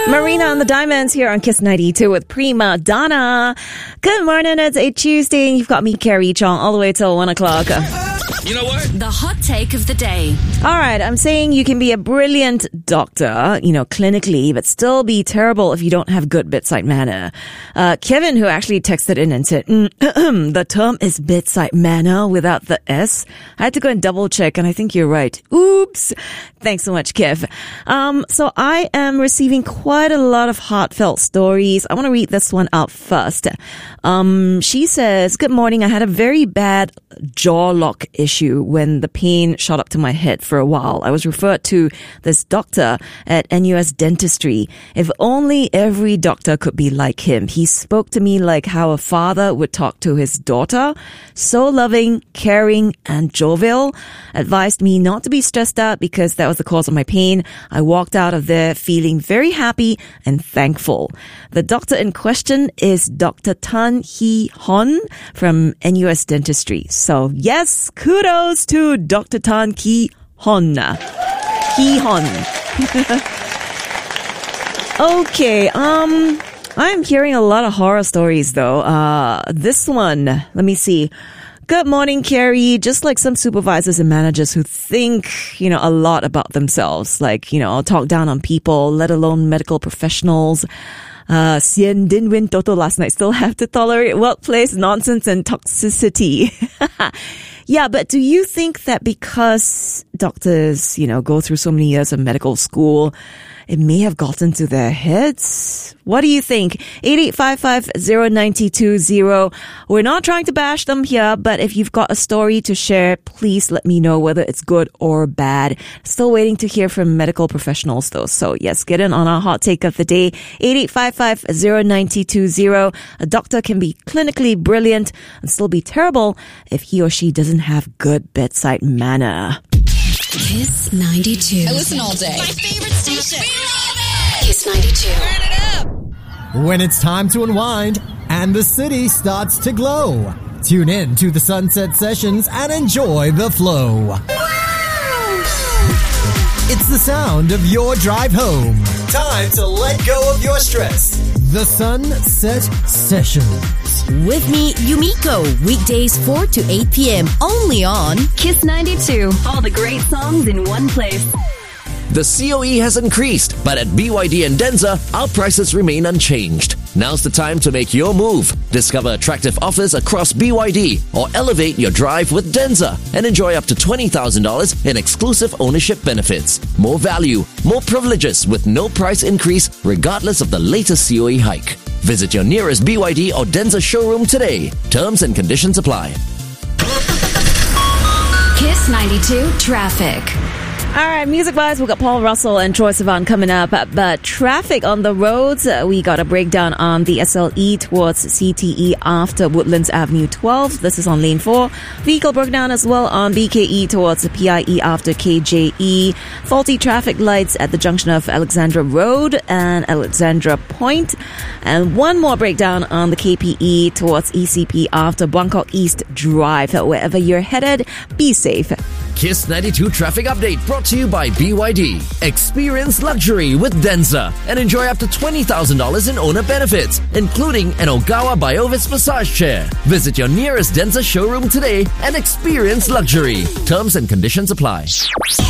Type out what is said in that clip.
Marina and the Diamonds here on Kiss 92 with Prima Donna. Good morning, it's a Tuesday and you've got me, Carrie Chong, all the way till 1 o'clock. You know what? The hot take of the day. All right, I'm saying you can be a brilliant doctor, clinically, but still be terrible if you don't have good bedside manner. Kevin, who actually texted in and said, the term is bedside manner without the S. I had to go and double check, and I think you're right. Oops. Thanks so much, Kev. So I am receiving quite a lot of heartfelt stories. I want to read this one out first. She says, good morning. I had a very bad jaw lock issue when the pain shot up to my head for a while. I was referred to this doctor at NUS Dentistry. If only every doctor could be like him. He spoke to me like how a father would talk to his daughter. So loving, caring, and jovial. Advised me not to be stressed out because that was the cause of my pain. I walked out of there feeling very happy and thankful. The doctor in question is Dr. Tan Hee Hon from NUS Dentistry. So yes, kudos to Dr. Tan Hee Hon. Hee Hon. Okay, I'm hearing a lot of horror stories though. This one, let me see. Good morning, Carrie. Just like some supervisors and managers who think, a lot about themselves. Like, talk down on people, let alone medical professionals. Sien didn't win Toto last night. Still have to tolerate workplace nonsense and toxicity. Yeah, but do you think that because doctors, go through so many years of medical school, it may have gotten to their heads? What do you think? 8855-0920. We're not trying to bash them here, but if you've got a story to share, please let me know whether it's good or bad. Still waiting to hear from medical professionals though. So yes, get in on our hot take of the day. 8855-0920. A doctor can be clinically brilliant and still be terrible if he or she doesn't have good bedside manner. Kiss 92. I listen all day. My favorite station. We love it. Kiss 92. Turn it up. When it's time to unwind and the city starts to glow, tune in to the Sunset Sessions and enjoy the flow. Wow. It's the sound of your drive home. Time to let go of your stress. The Sunset Sessions. With me, Yumiko. Weekdays 4 to 8 p.m. Only on Kiss 92. All the great songs in one place. The COE has increased, but at BYD and Denza, our prices remain unchanged. Now's the time to make your move. Discover attractive offers across BYD or elevate your drive with Denza and enjoy up to $20,000 in exclusive ownership benefits. More value, more privileges with no price increase regardless of the latest COE hike. Visit your nearest BYD or Denza showroom today. Terms and conditions apply. Kiss 92 Traffic. All right, music-wise, we've got Paul Russell and Troye Sivan coming up. But traffic on the roads, we got a breakdown on the SLE towards CTE after Woodlands Avenue 12. This is on lane 4. Vehicle breakdown as well on BKE towards the PIE after KJE. Faulty traffic lights at the junction of Alexandra Road and Alexandra Point. And one more breakdown on the KPE towards ECP after Buangkok East Drive. Wherever you're headed, be safe. Kiss 92 Traffic Update brought to you by BYD. Experience luxury with Denza and enjoy up to $20,000 in owner benefits, including an Ogawa Biovis massage chair. Visit your nearest Denza showroom today and experience luxury. Terms and conditions apply.